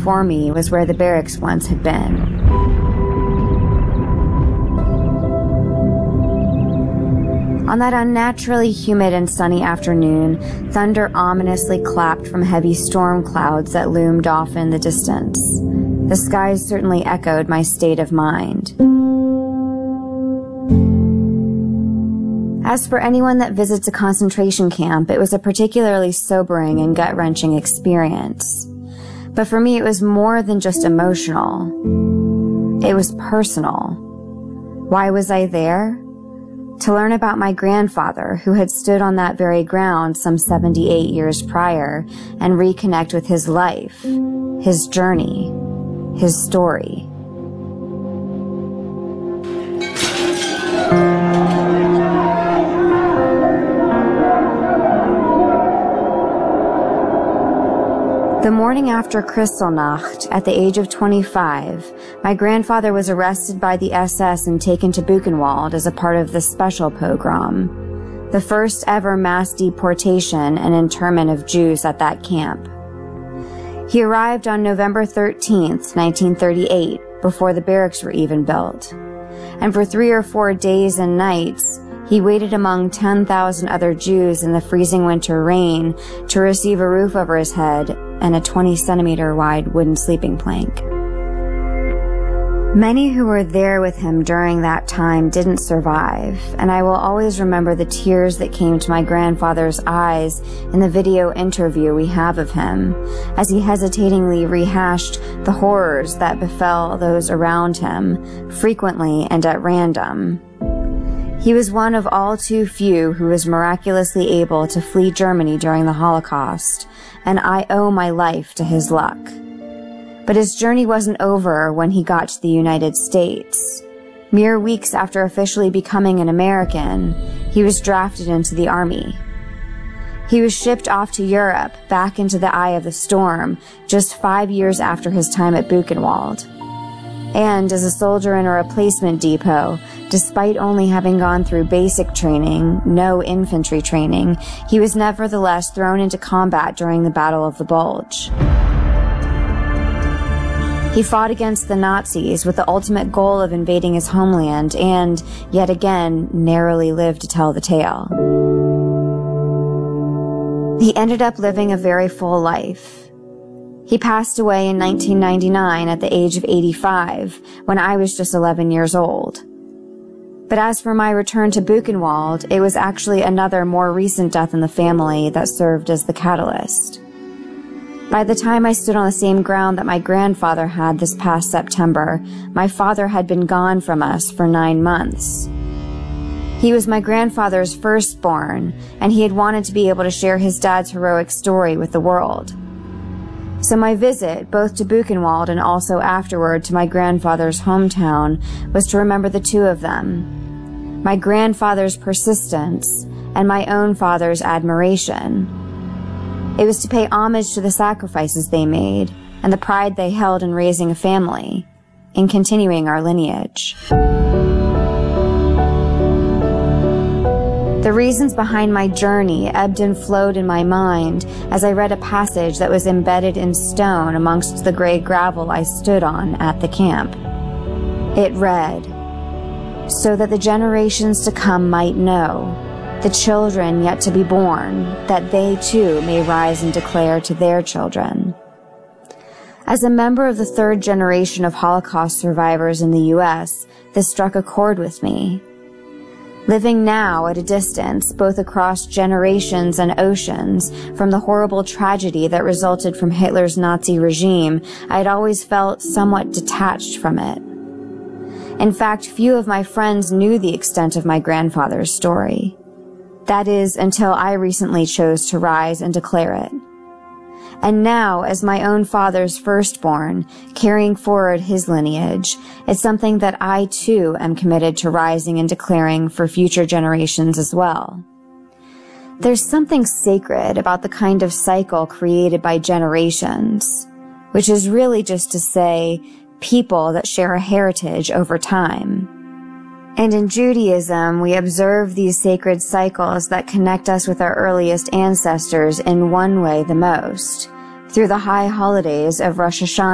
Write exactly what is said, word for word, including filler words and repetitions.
before me was where the barracks once had been. On that unnaturally humid and sunny afternoon, thunder ominously clapped from heavy storm clouds that loomed off in the distance. The skies certainly echoed my state of mind. As for anyone that visits a concentration camp, it was a particularly sobering and gut-wrenching experience. But for me, it was more than just emotional. It was personal. Why was I there? To learn about my grandfather, who had stood on that very ground some seventy-eight years prior, and reconnect with his life, his journey, his story. The morning after Kristallnacht, at the age of twenty-five, my grandfather was arrested by the S S and taken to Buchenwald as a part of the Special Pogrom, the first ever mass deportation and internment of Jews at that camp. He arrived on November thirteenth, nineteen thirty-eight, before the barracks were even built. And for three or four days and nights, he waited among ten thousand other Jews in the freezing winter rain to receive a roof over his head and a twenty centimeter wide wooden sleeping plank. Many who were there with him during that time didn't survive, and I will always remember the tears that came to my grandfather's eyes in the video interview we have of him, as he hesitatingly rehashed the horrors that befell those around him, frequently and at random. He was one of all too few who was miraculously able to flee Germany during the Holocaust, and I owe my life to his luck. But his journey wasn't over when he got to the United States. Mere weeks after officially becoming an American, he was drafted into the Army. He was shipped off to Europe, back into the eye of the storm, just five years after his time at Buchenwald. And as a soldier in a replacement depot, despite only having gone through basic training, no infantry training, he was nevertheless thrown into combat during the Battle of the Bulge. He fought against the Nazis with the ultimate goal of invading his homeland and, yet again, narrowly lived to tell the tale. He ended up living a very full life. He passed away in nineteen ninety-nine at the age of eighty-five, when I was just eleven years old. But as for my return to Buchenwald, it was actually another more recent death in the family that served as the catalyst. By the time I stood on the same ground that my grandfather had this past September, my father had been gone from us for nine months. He was my grandfather's firstborn, and he had wanted to be able to share his dad's heroic story with the world. So my visit, both to Buchenwald and also afterward to my grandfather's hometown, was to remember the two of them, my grandfather's persistence and my own father's admiration. It was to pay homage to the sacrifices they made and the pride they held in raising a family, in continuing our lineage. The reasons behind my journey ebbed and flowed in my mind as I read a passage that was embedded in stone amongst the gray gravel I stood on at the camp. It read, "So that the generations to come might know, the children yet to be born, that they too may rise and declare to their children." As a member of the third generation of Holocaust survivors in the U S, this struck a chord with me. Living now at a distance, both across generations and oceans, from the horrible tragedy that resulted from Hitler's Nazi regime, I had always felt somewhat detached from it. In fact, few of my friends knew the extent of my grandfather's story. That is, until I recently chose to rise and declare it. And now, as my own father's firstborn, carrying forward his lineage, it's something that I too am committed to rising and declaring for future generations as well. There's something sacred about the kind of cycle created by generations, which is really just to say, people that share a heritage over time. And in Judaism, we observe these sacred cycles that connect us with our earliest ancestors in one way the most, through the high holidays of Rosh Hashanah